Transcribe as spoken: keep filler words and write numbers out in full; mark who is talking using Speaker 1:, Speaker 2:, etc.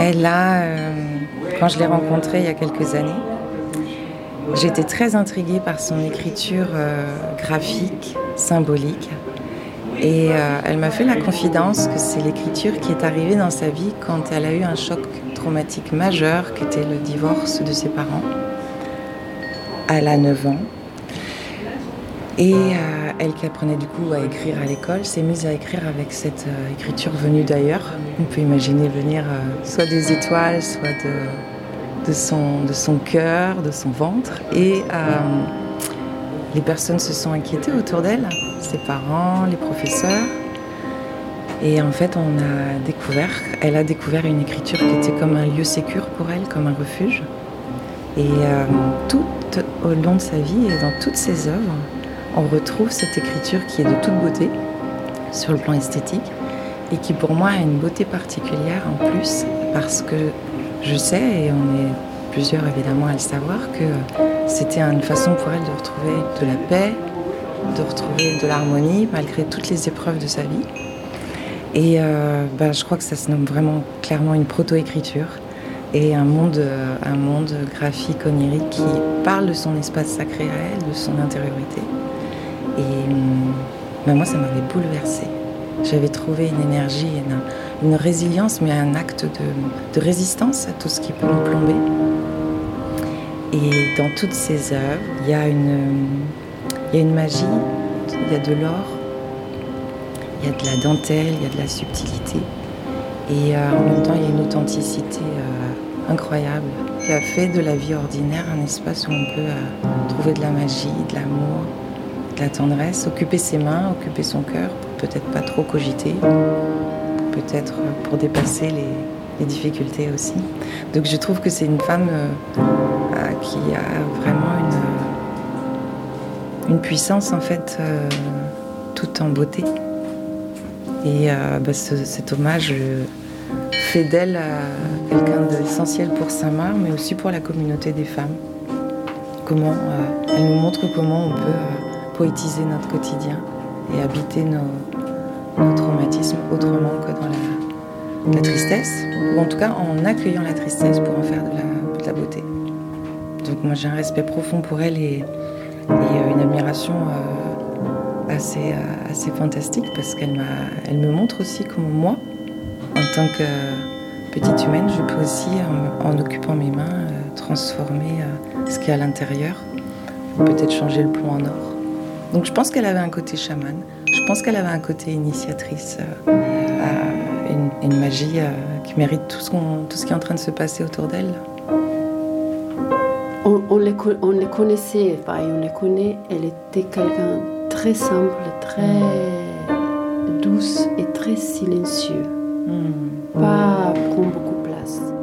Speaker 1: Elle a, euh, quand je l'ai rencontrée il y a quelques années, j'étais très intriguée par son écriture euh, graphique, symbolique. Et euh, elle m'a fait la confidence que c'est l'écriture qui est arrivée dans sa vie quand elle a eu un choc traumatique majeur, qui était le divorce de ses parents. Elle a neuf ans. Et euh, elle qui apprenait du coup à écrire à l'école s'est mise à écrire avec cette euh, écriture venue d'ailleurs. On peut imaginer venir euh, soit des étoiles, soit de, de, son, de son cœur, de son ventre. Et euh, les personnes se sont inquiétées autour d'elle, ses parents, les professeurs. Et en fait, on a découvert, elle a découvert une écriture qui était comme un lieu sécure pour elle, comme un refuge. Et euh, tout au long de sa vie et dans toutes ses œuvres, on retrouve cette écriture qui est de toute beauté sur le plan esthétique et qui pour moi a une beauté particulière en plus parce que je sais, et on est plusieurs évidemment à le savoir, que c'était une façon pour elle de retrouver de la paix, de retrouver de l'harmonie malgré toutes les épreuves de sa vie. Et euh, ben, je crois que ça se nomme vraiment clairement une proto-écriture et un monde, un monde graphique onirique qui parle de son espace sacré à elle, de son intériorité. Et ben moi, ça m'avait bouleversée. J'avais trouvé une énergie, une, une résilience, mais un acte de, de résistance à tout ce qui peut nous plomber. Et dans toutes ces œuvres, il y a une, il y a une magie, il y a de l'or, il y a de la dentelle, il y a de la subtilité. Et euh, en même temps, il y a une authenticité euh, incroyable qui a fait de la vie ordinaire un espace où on peut euh, trouver de la magie, de l'amour, de la tendresse, occuper ses mains, occuper son cœur, pour peut-être pas trop cogiter, peut-être pour dépasser les, les difficultés aussi. Donc je trouve que c'est une femme euh, euh, qui a vraiment une, une puissance en fait, euh, tout en beauté. Et euh, bah, ce, cet hommage euh, fait d'elle euh, quelqu'un d'essentiel pour Saint-Marc, mais aussi pour la communauté des femmes. Comment, euh, elle nous montre comment on peut euh, poétiser notre quotidien et habiter nos, nos traumatismes autrement que dans la, la tristesse, ou en tout cas en accueillant la tristesse pour en faire de la, de la beauté. Donc moi j'ai un respect profond pour elle et, et euh, une admiration euh, assez, euh, assez fantastique parce qu'elle m'a, elle me montre aussi comment moi, en tant que petite humaine, je peux aussi, en, en occupant mes mains, euh, transformer euh, ce qu'il y a à l'intérieur, peut-être changer le plomb en or. Donc je pense qu'elle avait un côté chaman, je pense qu'elle avait un côté initiatrice, euh, euh, une, une magie euh, qui mérite tout ce, qu'on, tout ce qui est en train de se passer autour d'elle.
Speaker 2: On, on, les, on les connaissait, enfin, on les connaît, elle était quelqu'un de très simple, très douce et très silencieux. Mmh. Pas prendre beaucoup de place.